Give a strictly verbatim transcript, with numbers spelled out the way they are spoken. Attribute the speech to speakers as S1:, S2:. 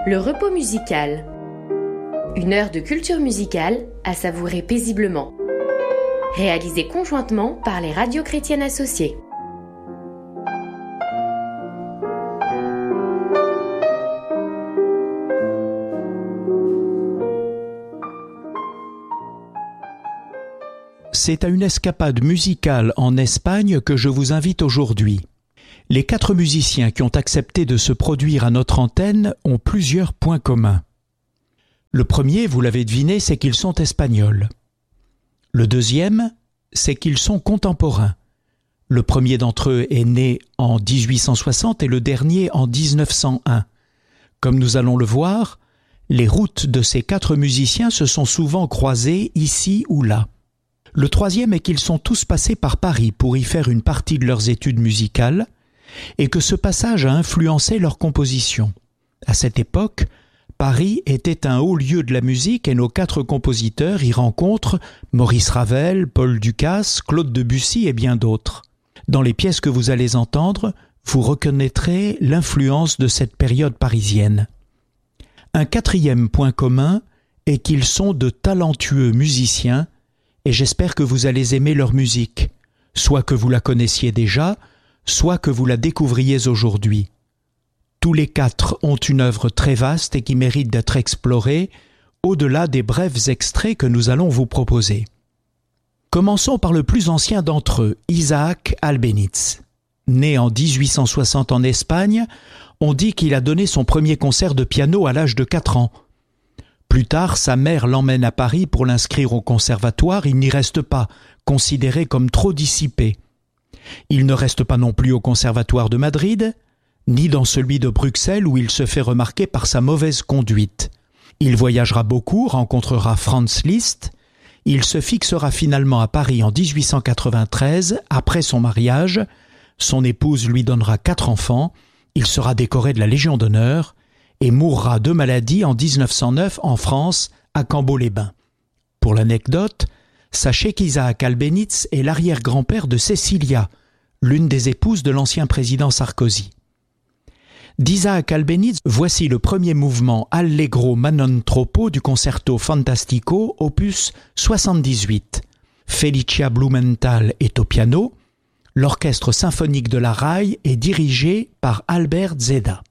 S1: Le repos musical. Une heure de culture musicale à savourer paisiblement. Réalisée conjointement par les radios chrétiennes associées.
S2: C'est à une escapade musicale en Espagne que je vous invite aujourd'hui. Les quatre musiciens qui ont accepté de se produire à notre antenne ont plusieurs points communs. Le premier, vous l'avez deviné, c'est qu'ils sont espagnols. Le deuxième, c'est qu'ils sont contemporains. Le premier d'entre eux est né en dix-huit cent soixante et le dernier en dix-neuf cent un. Comme nous allons le voir, les routes de ces quatre musiciens se sont souvent croisées ici ou là. Le troisième est qu'ils sont tous passés par Paris pour y faire une partie de leurs études musicales et que ce passage a influencé leur composition. À cette époque, Paris était un haut lieu de la musique et nos quatre compositeurs y rencontrent Maurice Ravel, Paul Dukas, Claude Debussy et bien d'autres. Dans les pièces que vous allez entendre, vous reconnaîtrez l'influence de cette période parisienne. Un quatrième point commun est qu'ils sont de talentueux musiciens et j'espère que vous allez aimer leur musique, soit que vous la connaissiez déjà, soit que vous la découvriez aujourd'hui. Tous les quatre ont une œuvre très vaste et qui mérite d'être explorée, au-delà des brefs extraits que nous allons vous proposer. Commençons par le plus ancien d'entre eux, Isaac Albéniz. Né en dix-huit cent soixante en Espagne, on dit qu'il a donné son premier concert de piano à l'âge de quatre ans. Plus tard, sa mère l'emmène à Paris pour l'inscrire au conservatoire. Il n'y reste pas, considéré comme trop dissipé. Il ne reste pas non plus au conservatoire de Madrid, ni dans celui de Bruxelles où il se fait remarquer par sa mauvaise conduite. Il voyagera beaucoup, rencontrera Franz Liszt. Il se fixera finalement à Paris en dix-huit cent quatre-vingt-treize, après son mariage. Son épouse lui donnera quatre enfants. Il sera décoré de la Légion d'honneur et mourra de maladie en dix-neuf cent neuf en France, à Cambo-les-Bains. Pour l'anecdote, sachez qu'Isaac Albéniz est l'arrière-grand-père de Cecilia, l'une des épouses de l'ancien président Sarkozy. D'Isaac Albéniz, voici le premier mouvement Allegro ma non troppo du concerto fantastico, opus soixante-dix-huit. Felicia Blumenthal est au piano. L'orchestre symphonique de la R A I est dirigé par Albert Zeda.